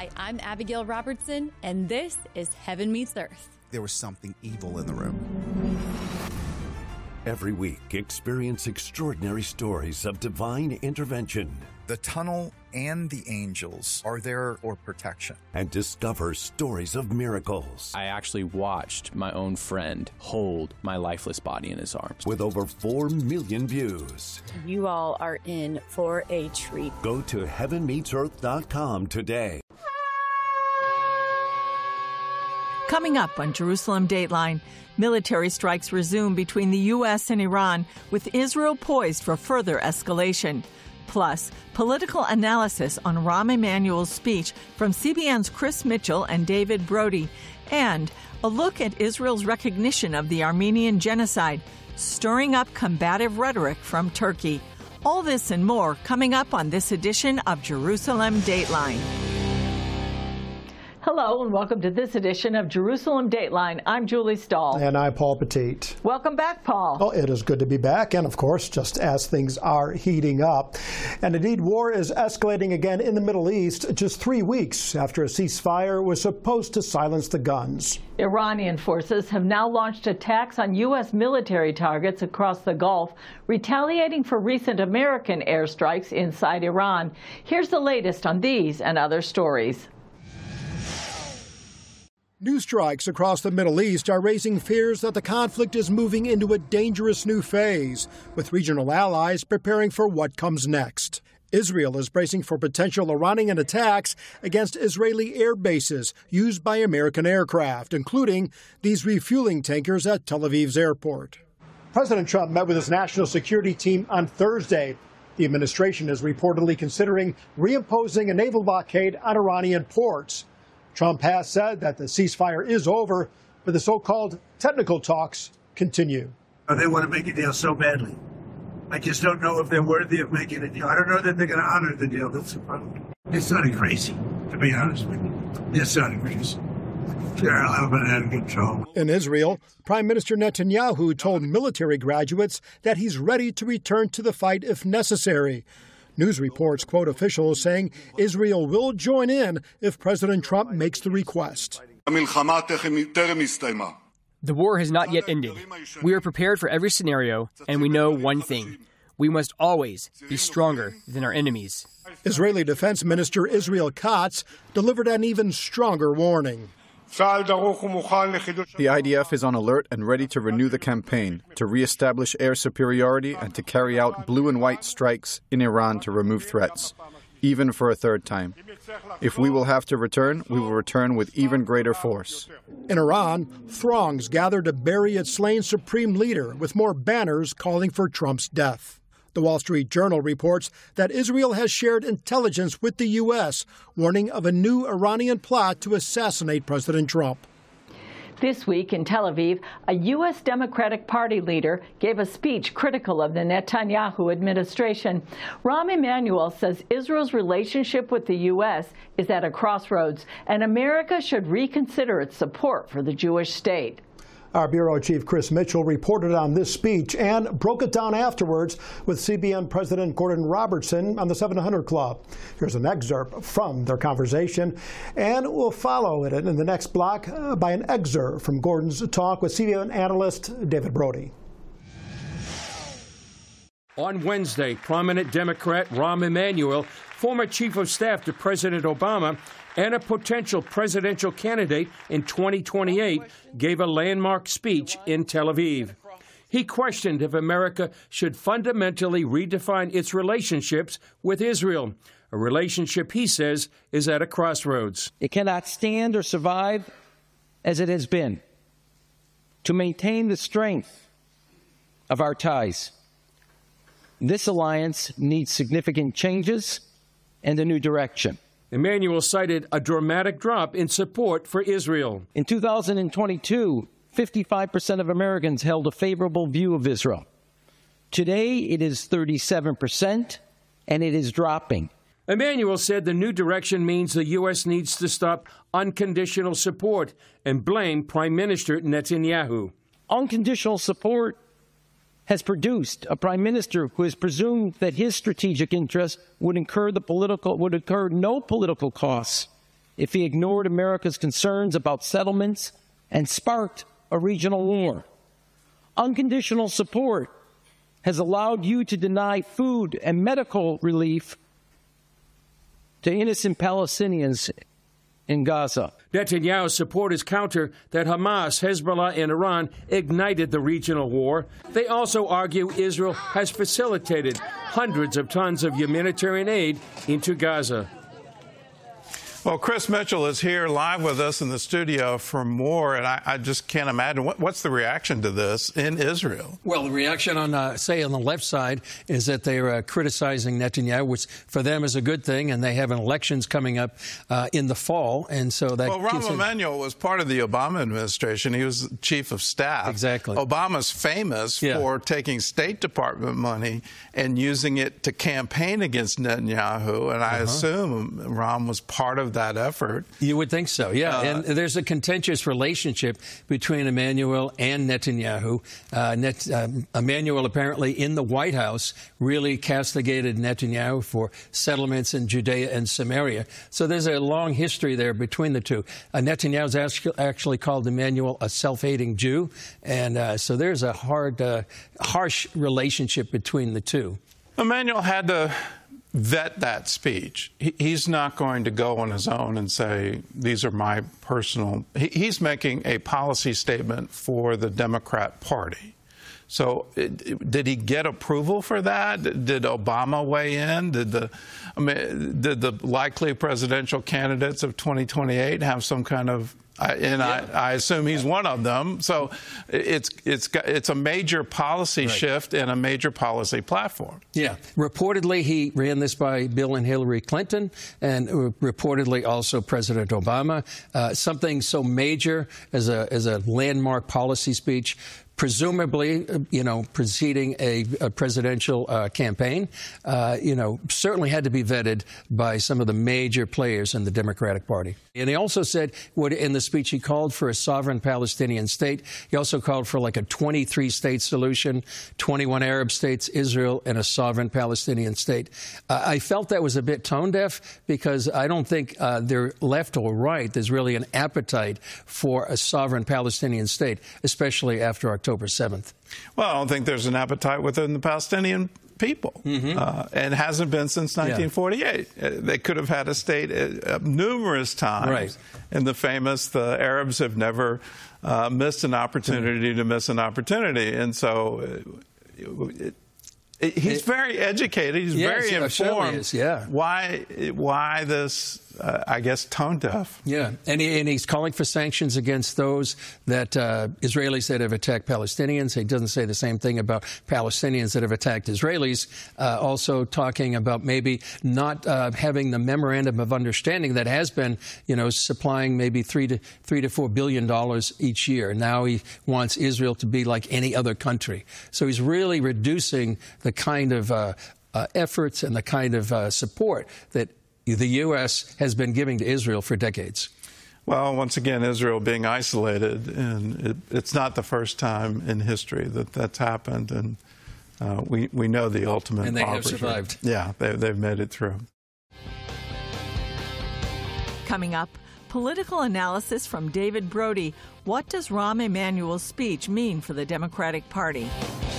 Hi, I'm Abigail Robertson, and this is Heaven Meets Earth. There was something evil in the room. Every week, experience extraordinary stories of divine intervention. The tunnel and the angels are there for protection. And discover stories of miracles. I actually watched my own friend hold my lifeless body in his arms. With over 4 million views. You all are in for a treat. Go to heavenmeetsearth.com today. Coming up on Jerusalem Dateline, military strikes resume between the U.S. and Iran, with Israel poised for further escalation. Plus, political analysis on Rahm Emanuel's speech from CBN's Chris Mitchell and David Brody, and a look at Israel's recognition of the Armenian genocide, stirring up combative rhetoric from Turkey. All this and more coming up on this edition of Jerusalem Dateline. Hello and welcome to this edition of Jerusalem Dateline. I'm Julie Stahl. And I'm Paul Petit. Welcome back, Paul. Well, it is good to be back, and of course, just as things are heating up. And indeed, war is escalating again in the Middle East just 3 weeks after a ceasefire was supposed to silence the guns. Iranian forces have now launched attacks on U.S. military targets across the Gulf, retaliating for recent American airstrikes inside Iran. Here's the latest on these and other stories. New strikes across the Middle East are raising fears that the conflict is moving into a dangerous new phase, with regional allies preparing for what comes next. Israel is bracing for potential Iranian attacks against Israeli air bases used by American aircraft, including these refueling tankers at Tel Aviv's airport. President Trump met with his national security team on Thursday. The administration is reportedly considering reimposing a naval blockade on Iranian ports. Trump has said that the ceasefire is over, but the so-called technical talks continue. They want to make a deal so badly. I just don't know if they're worthy of making a deal. I don't know that they're going to honor the deal. That's the problem. They're sounding crazy, to be honest with you. They're sounding crazy. They're a little bit out of control. In Israel, Prime Minister Netanyahu told military graduates that he's ready to return to the fight if necessary. News reports quote officials saying Israel will join in if President Trump makes the request. The war has not yet ended. We are prepared for every scenario, and we know one thing. We must always be stronger than our enemies. Israeli Defense Minister Israel Katz delivered an even stronger warning. The IDF is on alert and ready to renew the campaign, to reestablish air superiority and to carry out blue and white strikes in Iran to remove threats, even for a third time. If we will have to return, we will return with even greater force. In Iran, throngs gather to bury its slain supreme leader with more banners calling for Trump's death. The Wall Street Journal reports that Israel has shared intelligence with the U.S., warning of a new Iranian plot to assassinate President Trump. This week in Tel Aviv, a U.S. Democratic Party leader gave a speech critical of the Netanyahu administration. Rahm Emanuel says Israel's relationship with the U.S. is at a crossroads, and America should reconsider its support for the Jewish state. Our Bureau Chief Chris Mitchell reported on this speech and broke it down afterwards with CBN President Gordon Robertson on the 700 Club. Here's an excerpt from their conversation, and we'll follow it in the next block by an excerpt from Gordon's talk with CBN analyst David Brody. On Wednesday, prominent Democrat Rahm Emanuel, former chief of staff to President Obama, and a potential presidential candidate in 2028, gave a landmark speech in Tel Aviv. He questioned if America should fundamentally redefine its relationships with Israel, a relationship he says is at a crossroads. It cannot stand or survive as it has been. To maintain the strength of our ties, this alliance needs significant changes and a new direction. Emanuel cited a dramatic drop in support for Israel. In 2022, 55% of Americans held a favorable view of Israel. Today, it is 37%, and it is dropping. Emanuel said the new direction means the U.S. needs to stop unconditional support and blame Prime Minister Netanyahu. Unconditional support has produced a prime minister who has presumed that his strategic interests would incur no political costs if he ignored America's concerns about settlements and sparked a regional war. Unconditional support has allowed you to deny food and medical relief to innocent Palestinians in Gaza. Netanyahu's supporters counter that Hamas, Hezbollah, and Iran ignited the regional war. They also argue Israel has facilitated hundreds of tons of humanitarian aid into Gaza. Well, Chris Mitchell is here live with us in the studio for more, and I just can't imagine. What's the reaction to this in Israel? Well, the reaction on, say, on the left side is that they're criticizing Netanyahu, which for them is a good thing, and they have elections coming up in the fall, and so that. Well, Rahm Emanuel was part of the Obama administration. He was chief of staff. Exactly. Obama's famous for taking State Department money and using it to campaign against Netanyahu, and I assume Rahm was part of that effort. You would think so, yeah. And there's a contentious relationship between Emanuel and Netanyahu. Emanuel apparently in the White House really castigated Netanyahu for settlements in Judea and Samaria. So there's a long history there between the two. Netanyahu's actually called Emanuel a self-hating Jew, and so there's a harsh relationship between the two. Emanuel had to vet that speech. He's not going to go on his own and say, these are my personal. He's making a policy statement for the Democrat Party. So did he get approval for that? Did Obama weigh in? Did the likely presidential candidates of 2028 have some kind of, I assume he's one of them. So it's a major policy shift and a major policy platform. Yeah. Reportedly, he ran this by Bill and Hillary Clinton, and reportedly also President Obama. Something so major as a landmark policy speech, presumably, preceding a presidential campaign, certainly had to be vetted by some of the major players in the Democratic Party. And he also said, in the speech, he called for a sovereign Palestinian state. He also called for like a 23-state solution, 21 Arab states, Israel, and a sovereign Palestinian state. I felt that was a bit tone-deaf because I don't think they're left or right. There's really an appetite for a sovereign Palestinian state, especially after October 7th. Well, I don't think there's an appetite within the Palestinian people, and hasn't been since 1948. They could have had a state numerous times. And the Arabs have never missed an opportunity to miss an opportunity. And so he's very educated. He's very informed. Why this, I guess, tone deaf? Yeah, and he's calling for sanctions against those that Israelis that have attacked Palestinians. He doesn't say the same thing about Palestinians that have attacked Israelis. Also talking about maybe not having the memorandum of understanding that has been, supplying maybe $3 to $4 billion each year. Now he wants Israel to be like any other country. So he's really reducing the kind of efforts and the kind of support that the U.S. has been giving to Israel for decades. Well, once again, Israel being isolated, and it's not the first time in history that that's happened, and we know the ultimate. And they have survived. Yeah, they've made it through. Coming up, political analysis from David Brody. What does Rahm Emanuel's speech mean for the Democratic Party?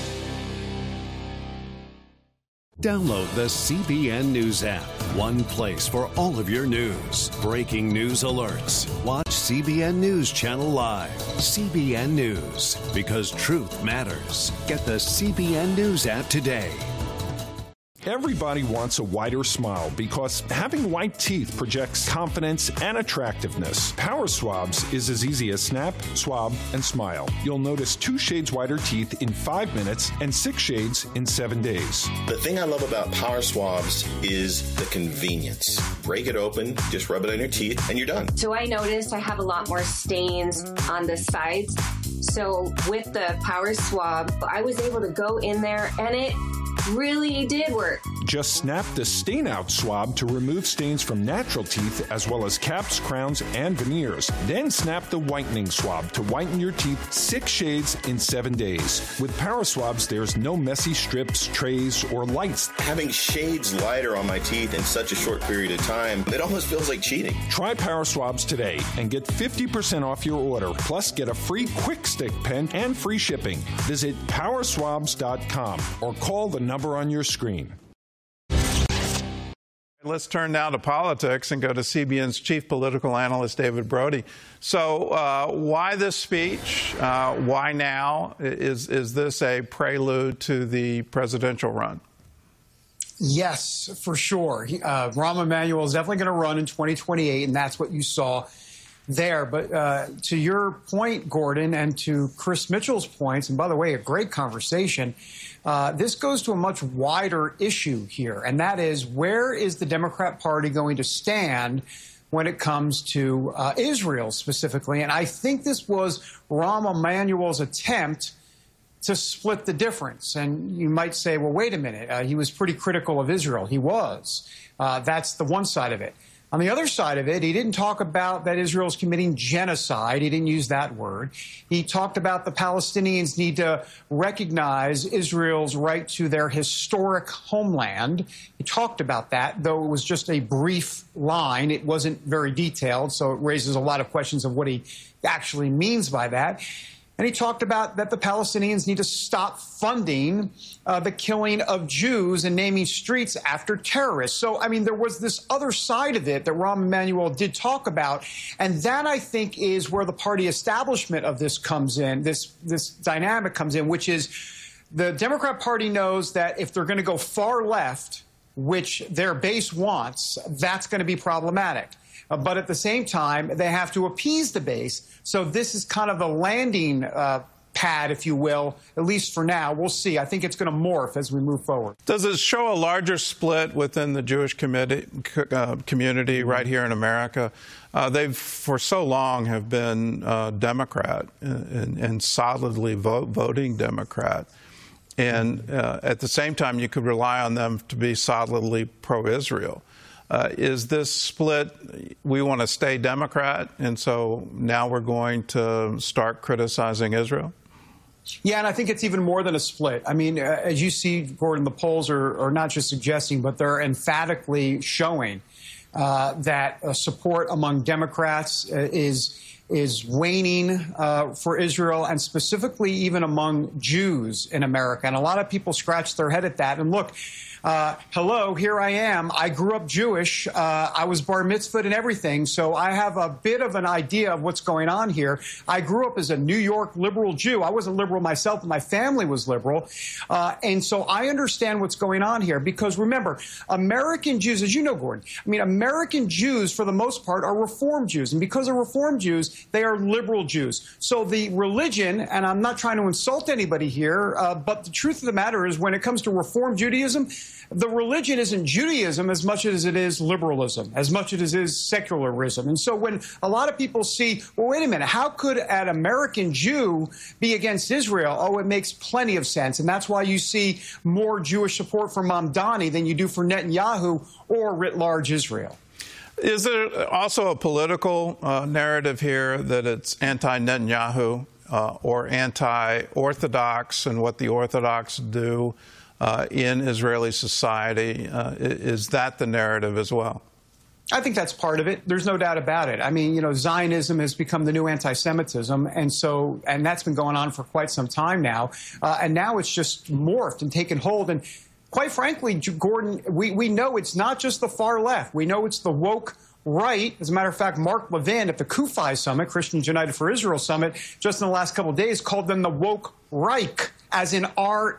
Download the CBN News app. One place for all of your news. Breaking news alerts. Watch CBN News Channel Live. CBN News. Because truth matters. Get the CBN News app today. Everybody wants a whiter smile because having white teeth projects confidence and attractiveness. Power Swabs is as easy as snap, swab, and smile. You'll notice 2 shades whiter teeth in 5 minutes and 6 shades in 7 days. The thing I love about Power Swabs is the convenience. Break it open, just rub it on your teeth, and you're done. So I noticed I have a lot more stains on the sides. So with the Power Swab, I was able to go in there and it really did work. Just snap the stain out swab to remove stains from natural teeth as well as caps, crowns, and veneers. Then snap the whitening swab to whiten your teeth 6 shades in 7 days. With Power Swabs, there's no messy strips, trays, or lights. Having shades lighter on my teeth in such a short period of time, it almost feels like cheating. Try Power Swabs today and get 50% off your order. Plus, get a free Quick Stick pen and free shipping. Visit powerswabs.com or call the number on your screen. Let's turn now to politics and go to CBN's chief political analyst, David Brody. So why this speech? Why now? Is this a prelude to the presidential run? Yes, for sure. Rahm Emanuel is definitely going to run in 2028, and that's what you saw there. But to your point, Gordon, and to Chris Mitchell's points, and by the way, a great conversation, this goes to a much wider issue here, and that is, where is the Democrat Party going to stand when it comes to Israel specifically? And I think this was Rahm Emanuel's attempt to split the difference. And you might say, well, wait a minute, he was pretty critical of Israel. He was. That's the one side of it. On the other side of it, he didn't talk about that Israel's committing genocide. He didn't use that word. He talked about the Palestinians need to recognize Israel's right to their historic homeland. He talked about that, though it was just a brief line. It wasn't very detailed, so it raises a lot of questions of what he actually means by that. And he talked about that the Palestinians need to stop funding the killing of Jews and naming streets after terrorists. So, I mean, there was this other side of it that Rahm Emanuel did talk about. And that, I think, is where the party establishment of this comes in, this dynamic comes in, which is the Democrat Party knows that if they're going to go far left, which their base wants, that's going to be problematic. But at the same time, they have to appease the base. So this is kind of a landing pad, if you will, at least for now. We'll see. I think it's going to morph as we move forward. Does it show a larger split within the Jewish community right here in America? They've, for so long, have been Democrat and solidly voting Democrat. And at the same time, you could rely on them to be solidly pro-Israel. Is this split, we want to stay Democrat, and so now we're going to start criticizing Israel? Yeah, and I think it's even more than a split. I mean, as you see, Gordon, the polls are not just suggesting, but they're emphatically showing that support among Democrats is waning for Israel, and specifically even among Jews in America. And a lot of people scratch their head at that. And look, hello, here I am. I grew up Jewish. I was bar mitzvahed and everything, so I have a bit of an idea of what's going on here. I grew up as a New York liberal Jew. I wasn't liberal myself, but my family was liberal. And so I understand what's going on here, because remember, American Jews, as you know, Gordon, I mean, American Jews, for the most part, are Reform Jews. And because they're Reform Jews, they are liberal Jews. So the religion, and I'm not trying to insult anybody here, but the truth of the matter is, when it comes to Reform Judaism, the religion isn't Judaism as much as it is liberalism, as much as it is secularism. And so when a lot of people see, well, wait a minute, how could an American Jew be against Israel? Oh, it makes plenty of sense. And that's why you see more Jewish support for Mamdani than you do for Netanyahu or writ large Israel. Is there also a political narrative here that it's anti-Netanyahu or anti-Orthodox and what the Orthodox do in Israeli society? Is that the narrative as well? I think that's part of it. There's no doubt about it. I mean, you know, Zionism has become the new anti-Semitism, and that's been going on for quite some time now. And now it's just morphed and taken hold. And quite frankly, Gordon, we know it's not just the far left. We know it's the woke right. As a matter of fact, Mark Levin at the CUFI Summit, Christians United for Israel Summit, just in the last couple of days, called them the woke Reich, as in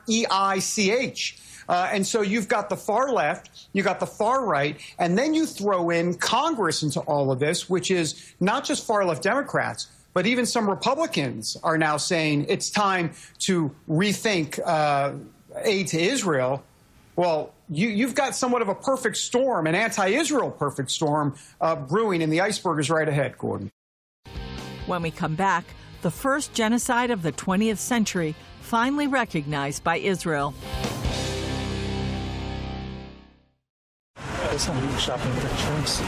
R-E-I-C-H. And so you've got the far left, you've got the far right, and then you throw in Congress into all of this, which is not just far left Democrats, but even some Republicans are now saying it's time to rethink aid to Israel. Well, you've got somewhat of a perfect storm, an anti-Israel perfect storm brewing, and the iceberg is right ahead, Gordon. When we come back, the first genocide of the 20th century finally recognized by Israel. because I'm shopping for insurance.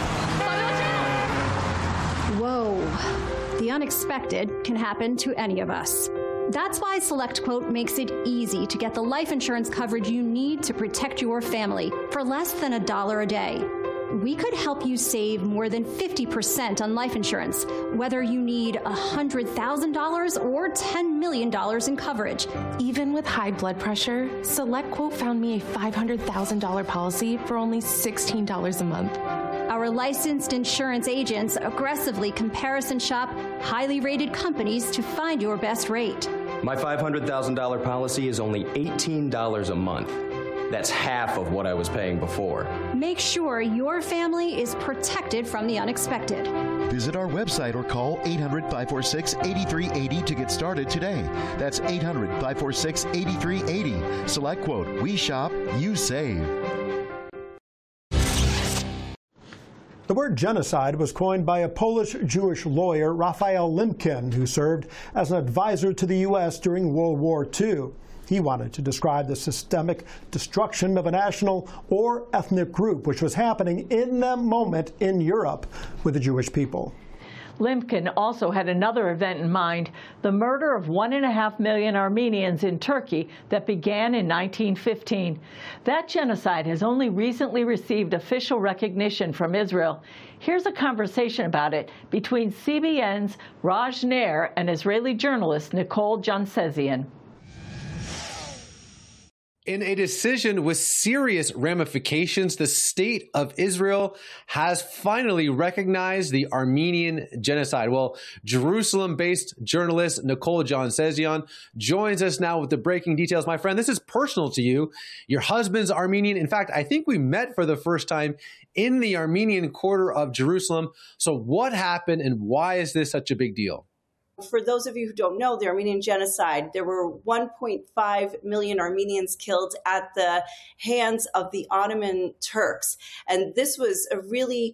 Whoa. The unexpected can happen to any of us. That's why SelectQuote makes it easy to get the life insurance coverage you need to protect your family for less than $1 a day. We could help you save more than 50% on life insurance, whether you need $100,000 or $10 million in coverage. Even with high blood pressure, SelectQuote found me a $500,000 policy for only $16 a month. Our licensed insurance agents aggressively comparison shop highly rated companies to find your best rate. My $500,000 policy is only $18 a month. That's half of what I was paying before. Make sure your family is protected from the unexpected. Visit our website or call 800-546-8380 to get started today. That's 800-546-8380. SelectQuote. We shop, you save. The word genocide was coined by a Polish Jewish lawyer, Raphael Lemkin, who served as an advisor to the U.S. during World War II. He wanted to describe the systemic destruction of a national or ethnic group, which was happening in that moment in Europe with the Jewish people. Lemkin also had another event in mind, the murder of 1.5 million Armenians in Turkey that began in 1915. That genocide has only recently received official recognition from Israel. Here's a conversation about it between CBN's Raj Nair and Israeli journalist Nicole Jansezian. In a decision with serious ramifications, the state of Israel has finally recognized the Armenian genocide. Well, Jerusalem-based journalist Nicole Jansezian joins us now with the breaking details. My friend, this is personal to you. Your husband's Armenian. In fact, I think we met for the first time in the Armenian quarter of Jerusalem. So what happened and why is this such a big deal? For those of you who don't know, the Armenian genocide, there were 1.5 million Armenians killed at the hands of the Ottoman Turks. And this was a really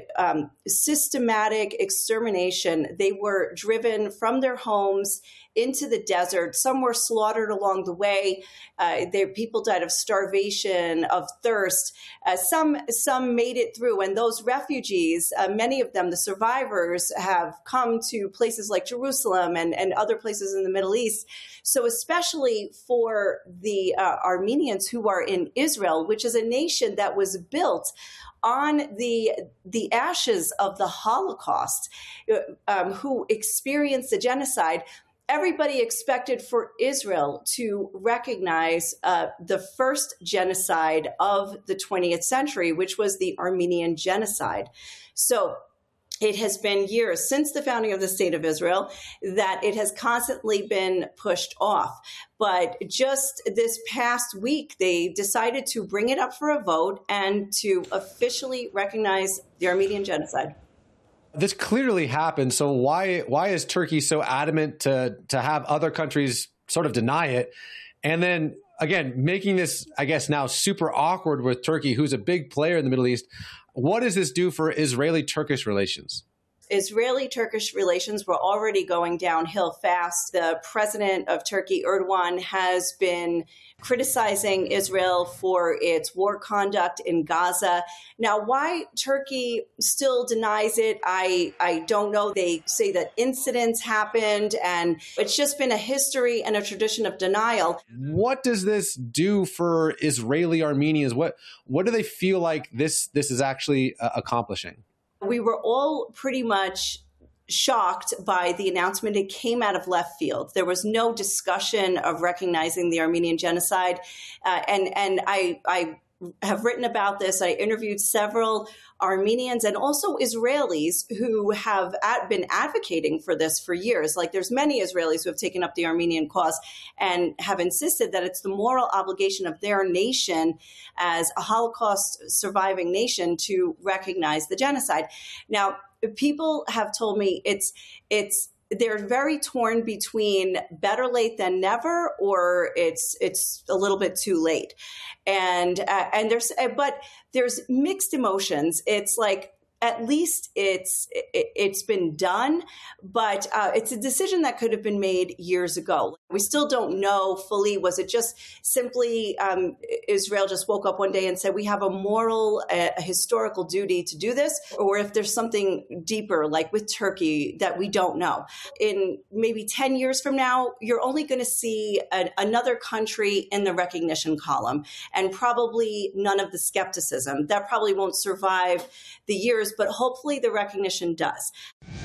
systematic extermination. They were driven from their homes into the desert. Some were slaughtered along the way. People died of starvation, of thirst. Some made it through. And those refugees, many of them, the survivors, have come to places like Jerusalem and other places in the Middle East. So especially for the Armenians who are in Israel, which is a nation that was built on the ashes of the Holocaust, who experienced the genocide, everybody expected for Israel to recognize the first genocide of the 20th century, which was the Armenian genocide. So it has been years since the founding of the State of Israel that it has constantly been pushed off. But just this past week, they decided to bring it up for a vote and to officially recognize the Armenian genocide. This clearly happened. So why is Turkey so adamant to have other countries sort of deny it? And then, again, making this, I guess, now super awkward with Turkey, who's a big player in the Middle East. What does this do for Israeli-Turkish relations? Israeli-Turkish relations were already going downhill fast. The president of Turkey, Erdogan, has been criticizing Israel for its war conduct in Gaza. Now, why Turkey still denies it, I don't know. They say that incidents happened, and it's just been a history and a tradition of denial. What does this do for Israeli Armenians? What do they feel like this is actually accomplishing? We were all pretty much shocked by the announcement. It came out of left field. There was no discussion of recognizing the Armenian genocide. And I have written about this. I interviewed several Armenians and also Israelis who have been advocating for this for years. Like, there's many Israelis who have taken up the Armenian cause and have insisted that it's the moral obligation of their nation as a Holocaust surviving nation to recognize the genocide. Now, people have told me they're very torn between better late than never, or it's a little bit too late, and there's mixed emotions. It's like, at least it's been done, but it's a decision that could have been made years ago. We still don't know fully. Was it just simply Israel just woke up one day and said, we have a moral, a historical duty to do this? Or if there's something deeper, like with Turkey, that we don't know. In maybe 10 years from now, you're only going to see another country in the recognition column, and probably none of the skepticism. That probably won't survive the years, but hopefully the recognition does.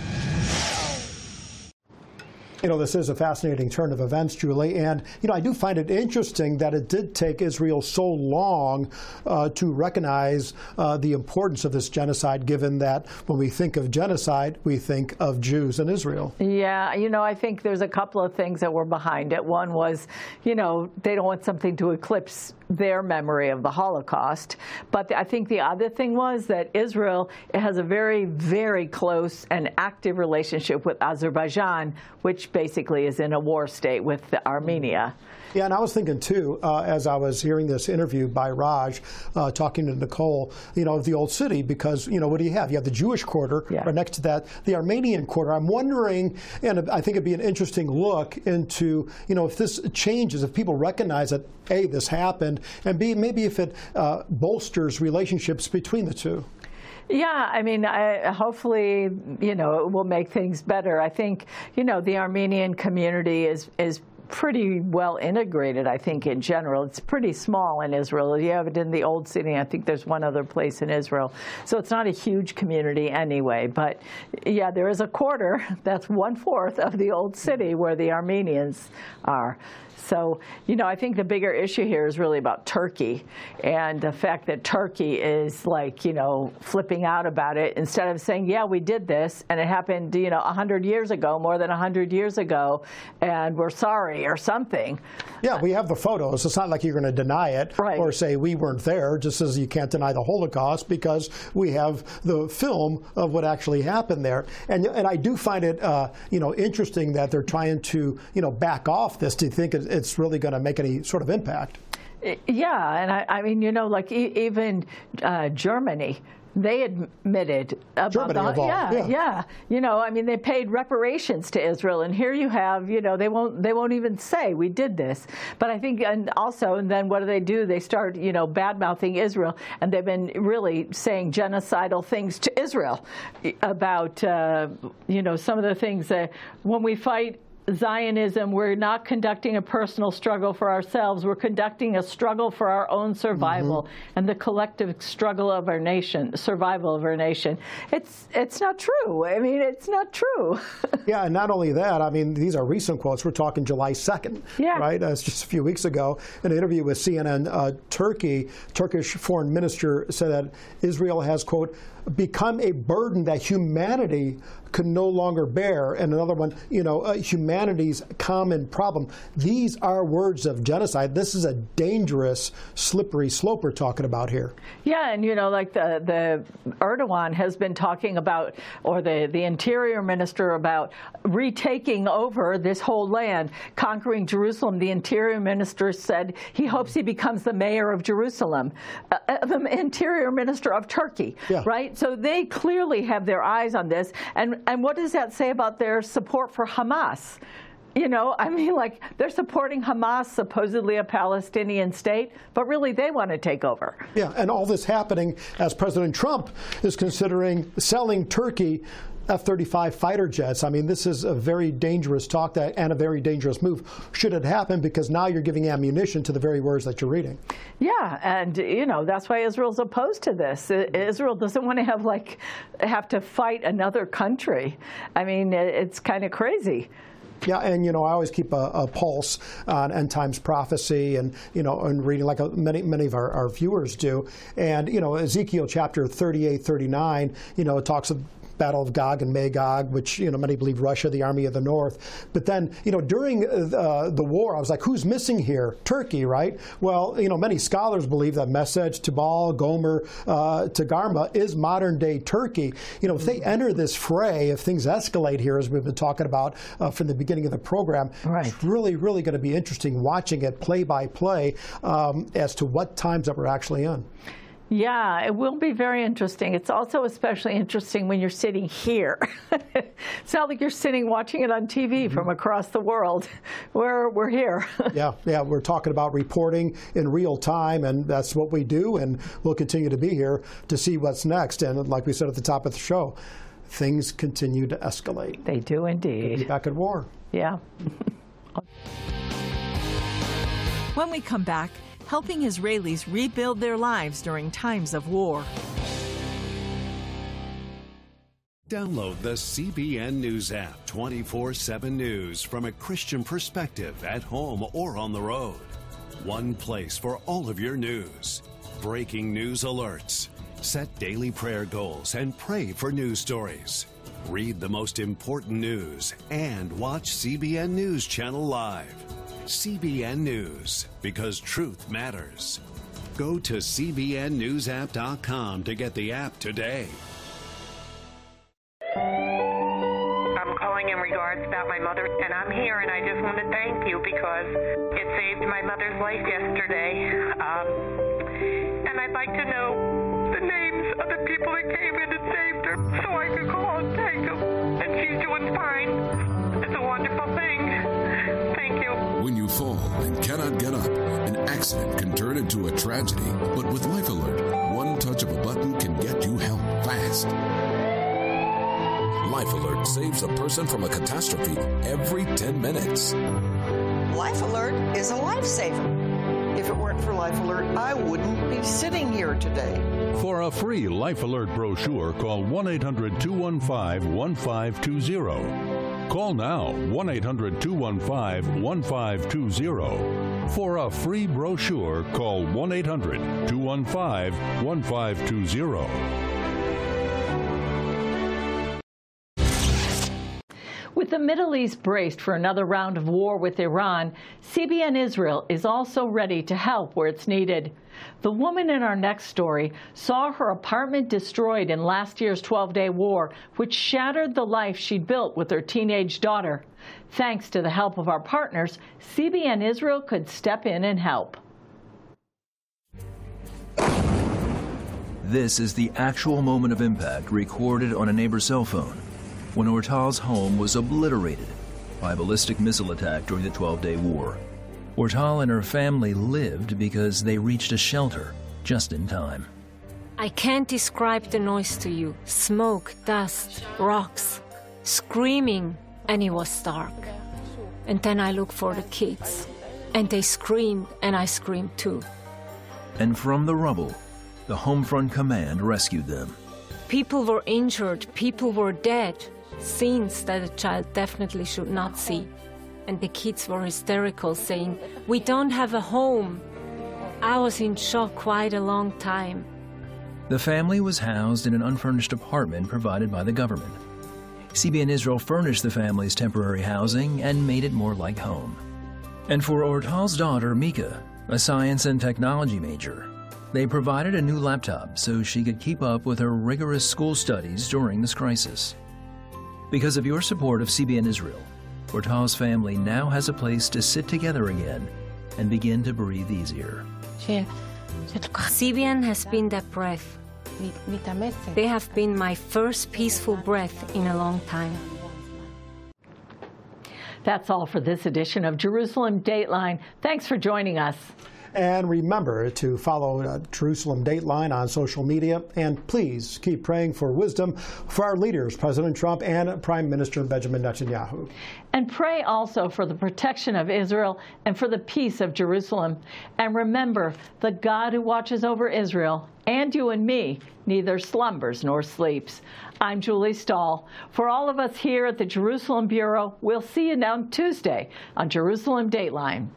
You know, this is a fascinating turn of events, Julie, and, you know, I do find it interesting that it did take Israel so long to recognize the importance of this genocide, given that when we think of genocide, we think of Jews in Israel. Yeah, you know, I think there's a couple of things that were behind it. One was, you know, they don't want something to eclipse their memory of the Holocaust. But I think the other thing was that Israel has a very, very close and active relationship with Azerbaijan, which basically is in a war state with Armenia. Yeah, and I was thinking, too, as I was hearing this interview by Raj, talking to Nicole, you know, of the Old City, because, you know, what do you have? You have the Jewish quarter, right next to that, the Armenian quarter. I'm wondering, and I think it'd be an interesting look into, you know, if this changes, if people recognize that, A, this happened, and B, maybe if it bolsters relationships between the two. Yeah, I mean, hopefully, you know, it will make things better. I think, you know, the Armenian community is pretty well integrated, I think, in general. It's pretty small in Israel. You have it in the Old City. I think there's one other place in Israel. So it's not a huge community anyway. But, yeah, there is a quarter, that's 1/4 of the Old City where the Armenians are. So, you know, I think the bigger issue here is really about Turkey and the fact that Turkey is, like, you know, flipping out about it instead of saying, yeah, we did this and it happened, you know, 100 years ago, more than 100 years ago, and we're sorry or something. Yeah, we have the photos. It's not like you're going to deny it or say we weren't there, just as you can't deny the Holocaust, because we have the film of what actually happened there. And I do find it, you know, interesting that they're trying to, you know, back off this. Do you think it's really going to make any sort of impact? Yeah, and I mean, you know, like even Germany, they admitted about yeah. You know, I mean, they paid reparations to Israel, and here you have, you know, they won't even say we did this. But I think, and then what do? They start, you know, bad-mouthing Israel, and they've been really saying genocidal things to Israel about, you know, some of the things that when we fight Zionism, we're not conducting a personal struggle for ourselves. We're conducting a struggle for our own survival and the collective struggle of our nation, survival of our nation. It's not true. I mean, it's not true. Yeah, and not only that, I mean, these are recent quotes. We're talking July 2nd, right? It's just a few weeks ago. In an interview with CNN Turkish foreign minister said that Israel has, quote, become a burden that humanity could no longer bear. And another one, you know, humanity's common problem. These are words of genocide. This is a dangerous, slippery slope we're talking about here. Yeah, and, you know, like the Erdogan has been talking about, or the interior minister, about retaking over this whole land, conquering Jerusalem. The interior minister said he hopes he becomes the mayor of Jerusalem, the interior minister of Turkey, right? So they clearly have their eyes on this. And what does that say about their support for Hamas? You know, I mean, like, they're supporting Hamas, supposedly a Palestinian state, but really they want to take over. Yeah, and all this happening as President Trump is considering selling Turkey F-35 fighter jets. I mean, this is a very dangerous talk and a very dangerous move, should it happen, because now you're giving ammunition to the very words that you're reading. Yeah, and, you know, that's why Israel's opposed to this. Israel doesn't want to have to fight another country. I mean, it's kind of crazy. Yeah, and, you know, I always keep a pulse on end times prophecy and, you know, and reading like many of our viewers do. And, you know, Ezekiel chapter 38, 39, you know, it talks of Battle of Gog and Magog, which, you know, many believe Russia, the army of the north. But then, you know, during the war, I was like, who's missing here? Turkey, right? Well, you know, many scholars believe that Mesech, Tubal, Gomer, Togarmah is modern day Turkey. You know, if they enter this fray, if things escalate here, as we've been talking about from the beginning of the program, it's really, really going to be interesting watching it play by play as to what times that we're actually in. Yeah, it will be very interesting. It's also especially interesting when you're sitting here. It's not like you're sitting watching it on TV from across the world. We're here. Yeah, we're talking about reporting in real time, and that's what we do, and we'll continue to be here to see what's next. And like we said at the top of the show, things continue to escalate. They do indeed. Could be back at war. Yeah. When we come back, helping Israelis rebuild their lives during times of war. Download the CBN News app, 24/7 news from a Christian perspective at home or on the road. One place for all of your news. Breaking news alerts. Set daily prayer goals and pray for news stories. Read the most important news and watch CBN News Channel Live. CBN News, because truth matters. Go to cbnnewsapp.com to get the app today. I'm calling in regards about my mother, and I'm here, and I just want to thank you because it saved my mother's life yesterday. And I'd like to know the names of the people that came in and saved her so I could call and thank them. And she's doing fine. It's a wonderful thing. Thank you. When you fall and cannot get up, an accident can turn into a tragedy. But with Life Alert, one touch of a button can get you help fast. Life Alert saves a person from a catastrophe every 10 minutes. Life Alert is a lifesaver. If it weren't for Life Alert, I wouldn't be sitting here today. For a free Life Alert brochure, call 1-800-215-1520. Call now, 1-800-215-1520. For a free brochure, call 1-800-215-1520. With the Middle East braced for another round of war with Iran, CBN Israel is also ready to help where it's needed. The woman in our next story saw her apartment destroyed in last year's 12-day war, which shattered the life she'd built with her teenage daughter. Thanks to the help of our partners, CBN Israel could step in and help. This is the actual moment of impact recorded on a neighbor's cell phone when Ortal's home was obliterated by a ballistic missile attack during the 12-day war. Ortal and her family lived because they reached a shelter just in time. I can't describe the noise to you. Smoke, dust, rocks, screaming, and it was dark. And then I looked for the kids, and they screamed, and I screamed too. And from the rubble, the Homefront Command rescued them. People were injured, people were dead. Scenes that a child definitely should not see. And the kids were hysterical, saying, "We don't have a home." I was in shock quite a long time. The family was housed in an unfurnished apartment provided by the government. CBN Israel furnished the family's temporary housing and made it more like home. And for Ortal's daughter, Mika, a science and technology major, they provided a new laptop so she could keep up with her rigorous school studies during this crisis. Because of your support of CBN Israel, Ortal's family now has a place to sit together again and begin to breathe easier. CBN has been that breath. They have been my first peaceful breath in a long time. That's all for this edition of Jerusalem Dateline. Thanks for joining us. And remember to follow Jerusalem Dateline on social media. And please keep praying for wisdom for our leaders, President Trump and Prime Minister Benjamin Netanyahu. And pray also for the protection of Israel and for the peace of Jerusalem. And remember, the God who watches over Israel and you and me neither slumbers nor sleeps. I'm Julie Stahl. For all of us here at the Jerusalem Bureau, we'll see you on Tuesday on Jerusalem Dateline.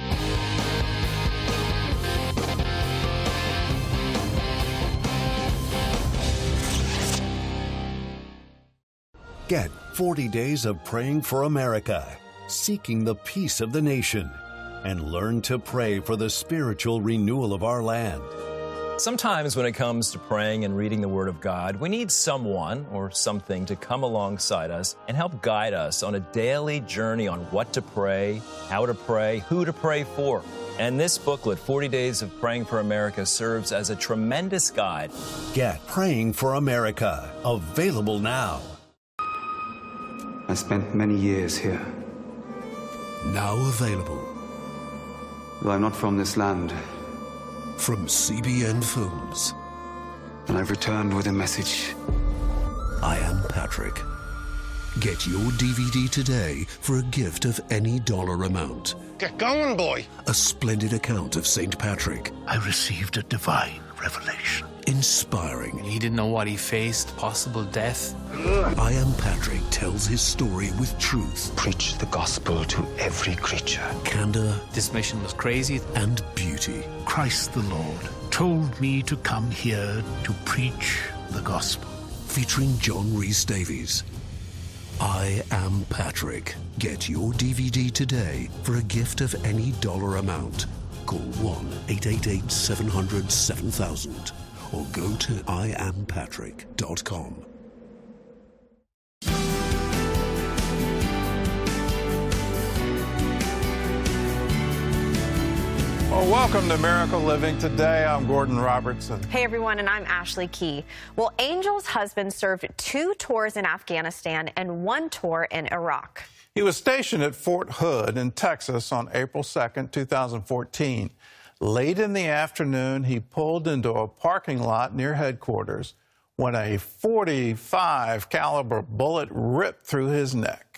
Get 40 days of praying for America, seeking the peace of the nation, and learn to pray for the spiritual renewal of our land. Sometimes when it comes to praying and reading the Word of God, we need someone or something to come alongside us and help guide us on a daily journey on what to pray, how to pray, who to pray for. And this booklet, 40 Days of Praying for America, serves as a tremendous guide. Get Praying for America, available now. I spent many years here. Now available. Though I'm not from this land. From CBN Films. And I've returned with a message. I Am Patrick. Get your DVD today for a gift of any dollar amount. Get going, boy. A splendid account of St. Patrick. I received a divine revelation. Inspiring. He didn't know what he faced, possible death. I Am Patrick tells his story with truth. Preach the gospel to every creature. Candor. This mission was crazy. And beauty. Christ the Lord told me to come here to preach the gospel. Featuring John Rhys Davies. I Am Patrick. Get your DVD today for a gift of any dollar amount. Call 1-888-700-7000 or go to IamPatrick.com. Well, welcome to Miracle Living. Today, I'm Gordon Robertson. Hey, everyone, and I'm Ashley Key. Well, Angel's husband served 2 tours in Afghanistan and 1 tour in Iraq. He was stationed at Fort Hood in Texas on April 2nd, 2014. Late in the afternoon, he pulled into a parking lot near headquarters when a .45 caliber bullet ripped through his neck.